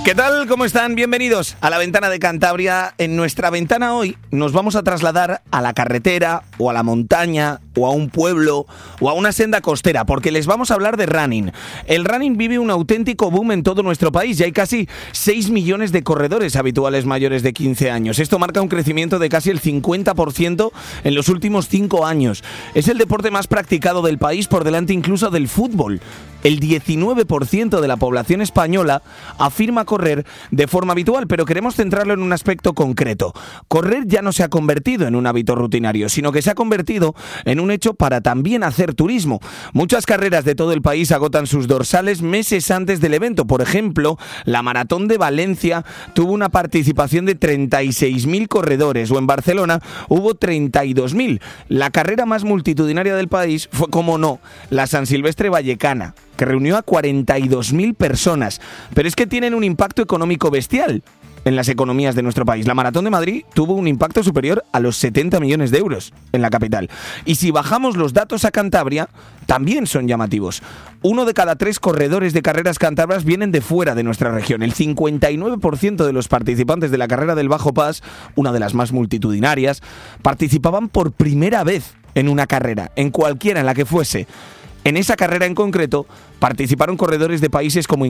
¿Qué tal? ¿Cómo están? Bienvenidos a la Ventana de Cantabria. En nuestra ventana hoy nos vamos a trasladar a la carretera o a la montaña o a un pueblo o a una senda costera, porque les vamos a hablar de running. El running vive un auténtico boom en todo nuestro país. Ya hay casi 6 millones de corredores habituales mayores de 15 años. Esto marca un crecimiento de casi el 50% en los últimos 5 años. Es el deporte más practicado del país, por delante incluso del fútbol. El 19% de la población española afirma correr de forma habitual, pero queremos centrarlo en un aspecto concreto. Correr ya no se ha convertido en un hábito rutinario, sino que se ha convertido en un hecho para también hacer turismo. Muchas carreras de todo el país agotan sus dorsales meses antes del evento. Por ejemplo, la Maratón de Valencia tuvo una participación de 36.000 corredores, o en Barcelona hubo 32.000. La carrera más multitudinaria del país fue, como no, la San Silvestre Vallecana, que reunió a 42.000 personas. Pero es que tienen un impacto económico bestial en las economías de nuestro país. La Maratón de Madrid tuvo un impacto superior a los 70 millones de euros en la capital. Y si bajamos los datos a Cantabria, también son llamativos. 1 de cada 3 corredores de carreras cántabras vienen de fuera de nuestra región. El 59% de los participantes de la carrera del Bajo Pas, una de las más multitudinarias, participaban por primera vez en una carrera, en cualquiera en la que fuese. En esa carrera en concreto participaron corredores de países como